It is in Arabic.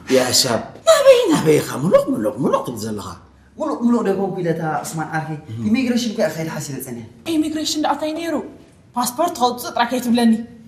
يا شاب ما بيخا ملوك تبزلها ملوك ده بقول لها اسمع عارفة إيميجريشن كأخير حسيت أنا إيميجريشن ده أتاي نيرو باسبورت خلصت راكيت بلاني